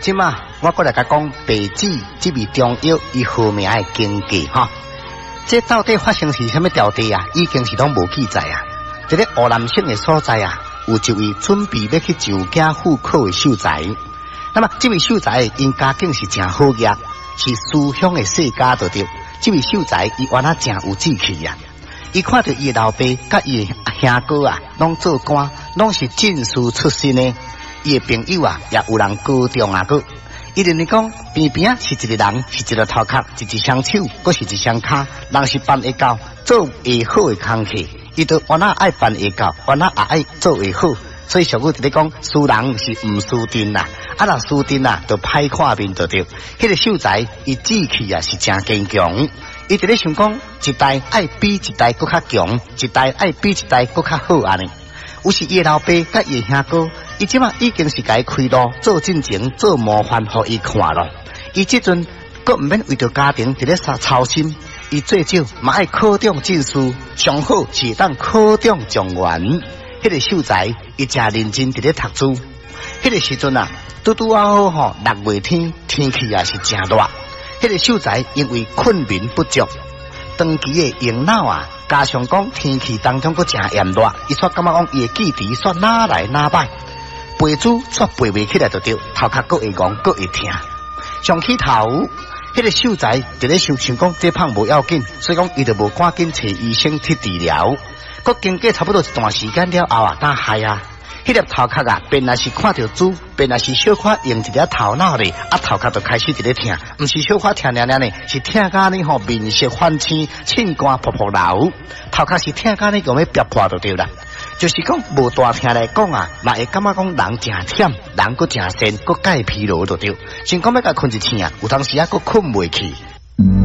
即嘛，我过来甲讲白芷这味中药伊好名的经过哈。这到底发生是什么条地啊？已经是拢无记载啊。在咧湖南省的所在啊，有一位准备要去就家户口的秀才。那么这位秀才因家境是真好业，是书香的世家就对。这位秀才伊原来真有志气啊。伊看到伊老爸甲伊的兄哥啊，拢做官，拢是进士出身的。伊的朋友啊，也有人高中啊个。伊认为讲边边啊是一个人，是一个头壳，是一双手，搁是一双脚，人是办会到，做会好的工课。伊就原来爱办会到，原来也爱做会好。所以俗语就咧讲，输人是唔输阵呐，啊若输阵呐，就歹看面就对。迄个秀才伊志气啊是真坚强，伊就咧想讲，一代爱比一代搁较强，一代爱比一代搁较好安尼。有时伊老爸甲伊兄哥，伊即马已经是甲伊开路做进前做模范，互伊看咯。伊即阵搁毋免为着家庭伫咧操心，伊最少嘛爱考中进士，上好是当考中状元。迄个秀才伊真认真伫咧读书。迄个时阵啊，拄拄好吼，6月天气也是真热。迄个秀才因为困眠不足，长期的用脑啊，加上讲天气当中搁真炎热，伊煞感觉讲伊的记忆煞哪来哪歹，背珠煞背袂起来就对，头壳搁会戆搁会痛。上起头，迄个秀才伫咧想讲这胖无要紧，所以讲伊就无赶紧找医生去治疗。搁经过差不多一段时间了后啊，打害啊，迄粒头壳啊，本来是看到珠，本来是小可用一粒头脑咧，啊头壳就开始伫咧痛，毋是小可痛凉凉咧，是痛甲呢吼面色泛青，凊汗扑扑流，头壳是痛甲呢讲要憋破就对啦。就是讲无大听来讲啊，嘛会感觉讲人真忝，人搁真闲，搁介疲劳就对。先讲要甲困一醒啊，有当时啊搁困袂去。